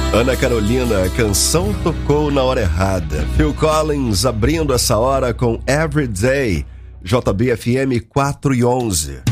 Ana Carolina, a canção tocou na hora errada. Phil Collins abrindo essa hora com Everyday, JBFM 4 e 11.